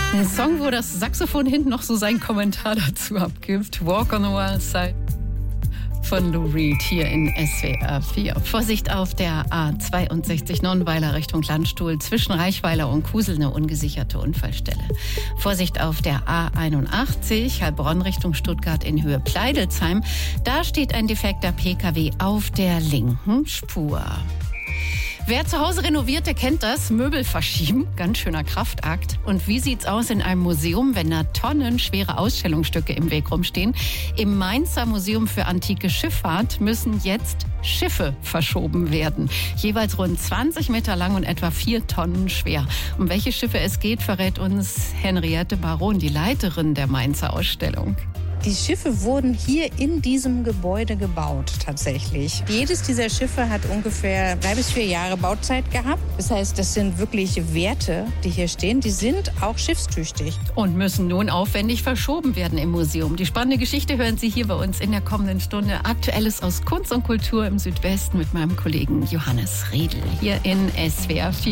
Ein Song, wo das Saxophon hinten noch so seinen Kommentar dazu abgibt. Walk on the Wild Side von Lou Reed hier in SWR 4. Vorsicht auf der A62 Nonnweiler Richtung Landstuhl. Zwischen Reichweiler und Kusel eine ungesicherte Unfallstelle. Vorsicht auf der A81 Heilbronn Richtung Stuttgart in Höhe Pleidelsheim. Da steht ein defekter Pkw auf der linken Spur. Wer zu Hause renoviert, der kennt das. Möbel verschieben, ganz schöner Kraftakt. Und wie sieht's aus in einem Museum, wenn da tonnenschwere Ausstellungsstücke im Weg rumstehen? Im Mainzer Museum für antike Schifffahrt müssen jetzt Schiffe verschoben werden. Jeweils rund 20 Meter lang und etwa 4 Tonnen schwer. Um welche Schiffe es geht, verrät uns Henriette Baron, die Leiterin der Mainzer Ausstellung. Die Schiffe wurden hier in diesem Gebäude gebaut, tatsächlich. Jedes dieser Schiffe hat ungefähr 3 bis 4 Jahre Bauzeit gehabt. Das heißt, das sind wirklich Werte, die hier stehen. Die sind auch schiffstüchtig. Und müssen nun aufwendig verschoben werden im Museum. Die spannende Geschichte hören Sie hier bei uns in der kommenden Stunde. Aktuelles aus Kunst und Kultur im Südwesten mit meinem Kollegen Johannes Riedl hier in SWR 4.